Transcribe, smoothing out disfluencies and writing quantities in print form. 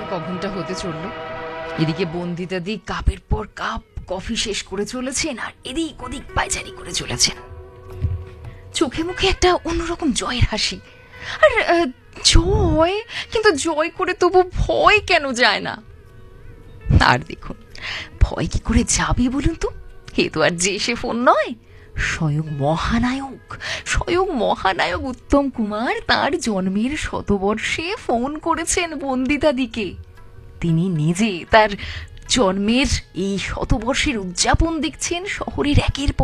কখনটা হতে চলল। এদিকে বন্দিতাদি কাপের পর কাপ কফি শেষ করে চলেছেন, আর এদিক ওদিক পায়চারি করে চলেছেন। চোখে মুখে একটা অন্যরকম জয়ের হাসি। আর জয়, কিন্তু জয় করে তবু ভয় কেন যায় না? আর দেখুন, ভয় কি করে যাবে বলুন তো? এ তো আর যে সে ফোন নয়, স্বয়ং মহানায়ক উত্তম কুমার তার জন্মের শতবর্ষে ফোন করেছেন বন্দিতাদিকে। তিনি নিজে তার জন্মের এই শতবর্ষের উদযাপন দেখছেন শহরের একের পর